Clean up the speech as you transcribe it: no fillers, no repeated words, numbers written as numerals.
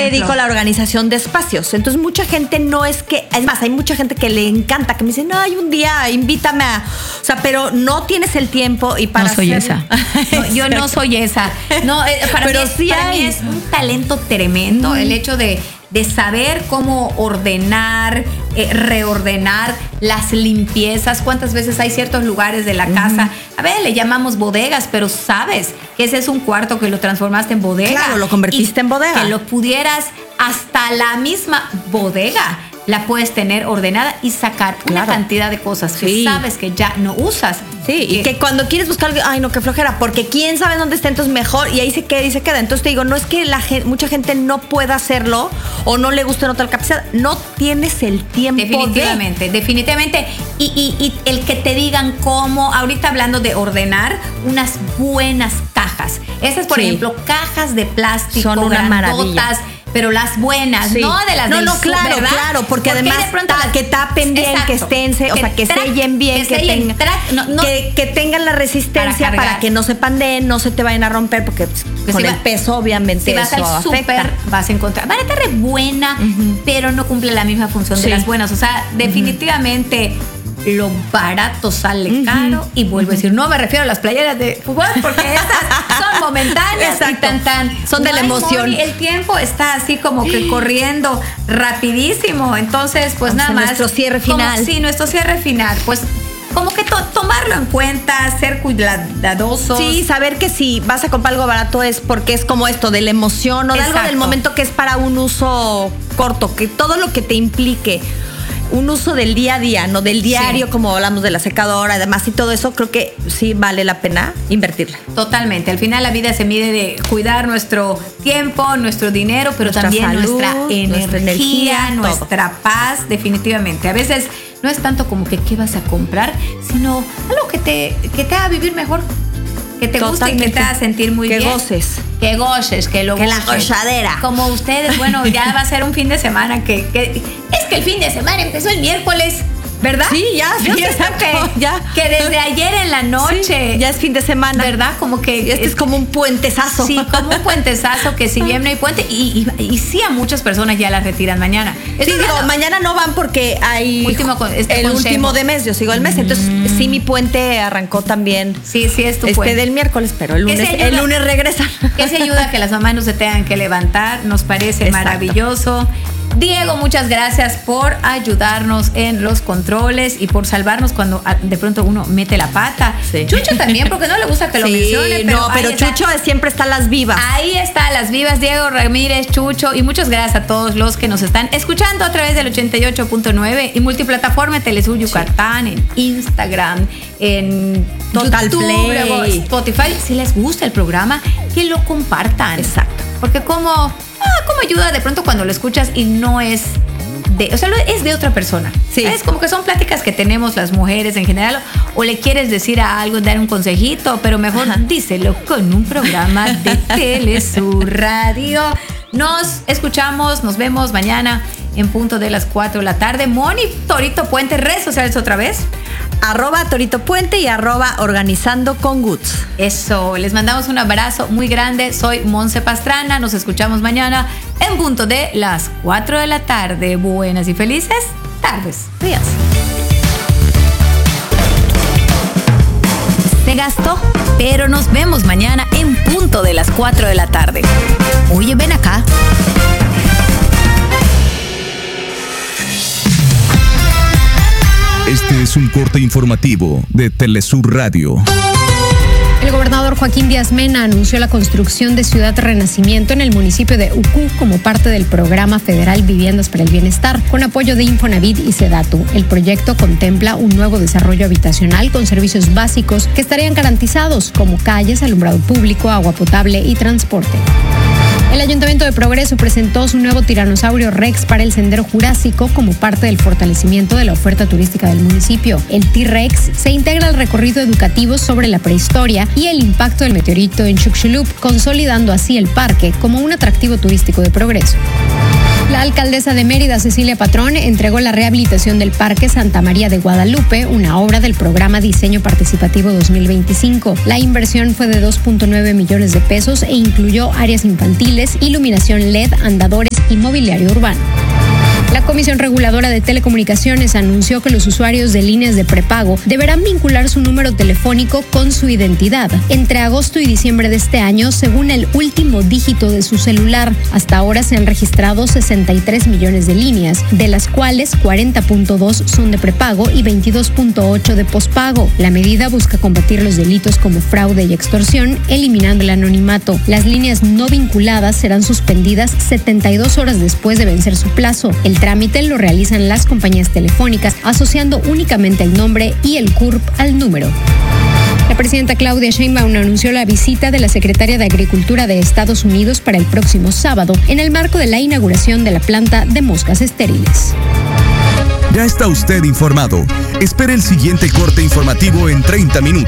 dedico a la organización de espacios. Entonces mucha gente no es que, es más, hay mucha gente que le encanta, que me dice, no, hay un día, invítame a, o sea, pero no tienes el tiempo y para no soy hacer... esa. No, yo no soy esa. No, para mí es un talento tremendo el hecho de saber cómo ordenar, reordenar las limpiezas. ¿Cuántas veces hay ciertos lugares de la casa? A ver, le llamamos bodegas, pero sabes que ese es un cuarto que lo transformaste en bodega. Claro, lo convertiste en bodega. Que lo pudieras, hasta la misma bodega la puedes tener ordenada y sacar una cantidad de cosas que sabes que ya no usas. Sí, y que cuando quieres buscar algo, ay no, qué flojera, porque quién sabe dónde está, entonces mejor, y ahí se queda y se queda. Entonces te digo, no es que mucha gente no pueda hacerlo o no le guste en otra capacidad, no tienes el tiempo. Definitivamente. Y el que te digan cómo, ahorita hablando de ordenar, unas buenas cajas. Esas, por ejemplo, cajas de plástico, son una maravilla. Pero las buenas, no de las del claro, ¿verdad? claro, porque además que tapen bien, que estén, o sea, que sellen bien, que tengan la resistencia para que no se pandeen, no se te vayan a romper, porque con el peso obviamente si eso vas al súper, vas a encontrar barata re buena, pero no cumple la misma función de las buenas. O sea, definitivamente lo barato sale caro. Y vuelvo a decir, no me refiero a las playeras de fútbol, porque esas son momentáneas y son de la emoción. El tiempo está así como que corriendo rapidísimo. Entonces, pues nada más. Nuestro cierre final. Nuestro cierre final. Pues como que tomarlo en cuenta, ser cuidadosos. Sí, saber que si vas a comprar algo barato es porque es como esto, de la emoción o de algo del momento que es para un uso corto, que todo lo que te implique un uso del día a día, no del diario, como hablamos de la secadora, además, y todo eso, creo que sí vale la pena invertirla. Totalmente. Al final la vida se mide de cuidar nuestro tiempo, nuestro dinero, pero también salud, nuestra energía, nuestra paz, definitivamente. A veces no es tanto como que qué vas a comprar, sino algo que te haga vivir mejor, que te guste y que te haga sentir muy bien. Que goces. Que goces, que lo goces. Que la gozadera. Como ustedes, bueno, ya va a ser un fin de semana que es que el fin de semana empezó el miércoles, ¿verdad? Sí, ya. Yo siento que desde ayer en la noche. Ya es fin de semana. ¿Verdad? Como que es como un puentezazo. Sí, como un puentezazo que si bien no hay puente, y sí a muchas personas ya las retiran mañana. Sí, digo, mañana no van porque hay último de mes, yo sigo el mes. Entonces, sí, mi puente arrancó también. Sí, es tu puente. Del miércoles, pero el lunes regresan. Que se ayuda a que las mamás no se tengan que levantar. Nos parece maravilloso. Diego, muchas gracias por ayudarnos en los controles y por salvarnos cuando de pronto uno mete la pata. Sí. Chucho también, porque no le gusta que lo mencione. Pero Chucho siempre está a las vivas. Ahí está, a las vivas. Diego Ramírez, Chucho, y muchas gracias a todos los que nos están escuchando a través del 88.9 y multiplataforma en Telesur Yucatán, en Instagram, en Total YouTube, Play, Spotify. Si les gusta el programa, que lo compartan. Exacto. Porque ¿cómo ayuda de pronto cuando lo escuchas y no es es de otra persona? Sí. Es como que son pláticas que tenemos las mujeres en general, o le quieres decir a algo, dar un consejito, pero mejor díselo con un programa de Telesur Radio. Nos escuchamos, nos vemos mañana en punto de las 4 de la tarde. Moni, Torito Puente, redes sociales otra vez. @Torito Puente y @Organizando con Guts. Eso, les mandamos un abrazo muy grande. Soy Monse Pastrana. Nos escuchamos mañana en punto de las 4 de la tarde. Buenas y felices tardes. Adiós. Se gastó, pero nos vemos mañana en punto de las 4 de la tarde. Oye, ven acá. Este es un corte informativo de Telesur Radio. El gobernador Joaquín Díaz Mena anunció la construcción de Ciudad Renacimiento en el municipio de Ucú como parte del Programa Federal Viviendas para el Bienestar, con apoyo de Infonavit y Sedatu. El proyecto contempla un nuevo desarrollo habitacional con servicios básicos que estarían garantizados, como calles, alumbrado público, agua potable y transporte. El Ayuntamiento de Progreso presentó su nuevo tiranosaurio Rex para el Sendero Jurásico como parte del fortalecimiento de la oferta turística del municipio. El T-Rex se integra al recorrido educativo sobre la prehistoria y el impacto del meteorito en Chicxulub, consolidando así el parque como un atractivo turístico de Progreso. La alcaldesa de Mérida, Cecilia Patrón, entregó la rehabilitación del Parque Santa María de Guadalupe, una obra del programa Diseño Participativo 2025. La inversión fue de 2.9 millones de pesos e incluyó áreas infantiles, iluminación LED, andadores inmobiliario urbano. La Comisión Reguladora de Telecomunicaciones anunció que los usuarios de líneas de prepago deberán vincular su número telefónico con su identidad entre agosto y diciembre de este año, según el último dígito de su celular. Hasta ahora se han registrado 63 millones de líneas, de las cuales 40.2 son de prepago y 22.8 de pospago. La medida busca combatir los delitos como fraude y extorsión, eliminando el anonimato. Las líneas no vinculadas serán suspendidas 72 horas después de vencer su plazo. El trámite lo realizan las compañías telefónicas, asociando únicamente el nombre y el CURP al número. La presidenta Claudia Sheinbaum anunció la visita de la secretaria de Agricultura de Estados Unidos para el próximo sábado, en el marco de la inauguración de la planta de moscas estériles. Ya está usted informado. Espere el siguiente corte informativo en 30 minutos.